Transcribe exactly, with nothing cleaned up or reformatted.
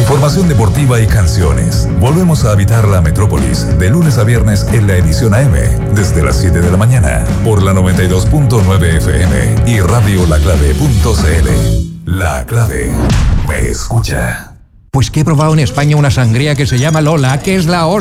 Información deportiva y canciones. Volvemos a habitar la metrópolis de lunes a viernes en la edición A M, desde las siete de la mañana, por la noventa y dos punto nueve F M y radio la clave punto c l. La Clave. Me escucha. Pues que he probado en España una sangría que se llama Lola, que es la hostia.